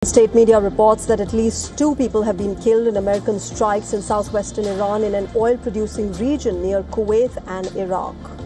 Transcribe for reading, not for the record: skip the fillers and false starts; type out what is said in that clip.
State media reports that at least 2 people have been killed in American strikes in southwestern Iran in an oil-producing region near Kuwait and Iraq.